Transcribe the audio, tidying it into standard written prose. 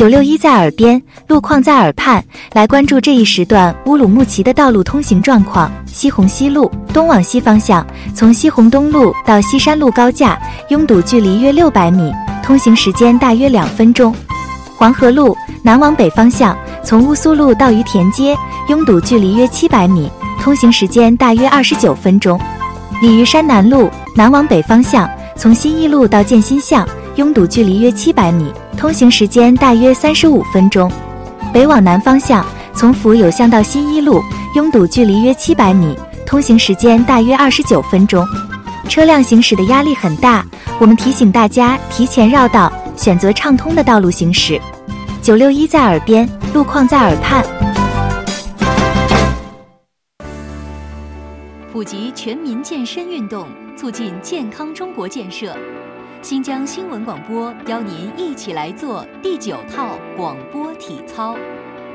961在耳边，路况在耳畔。来关注这一时段乌鲁木齐的道路通行状况。西虹西路东往西方向，从西虹东路到西山路高架，拥堵距离约600米，通行时间大约2分钟。黄河路南往北方向，从乌苏路到于田街，拥堵距离约700米，通行时间大约29分钟。鲤鱼山南路南往北方向，从新一路到建新巷，拥堵距离约700米，通行时间大约35分钟。北往南方向，从府有巷到新一路，拥堵距离约700米，通行时间大约29分钟。车辆行驶的压力很大，我们提醒大家提前绕道，选择畅通的道路行驶。961在耳边，路况在耳畔。 普及全民健身运动，促进健康中国建设。新疆新闻广播邀您一起来做第9套广播体操。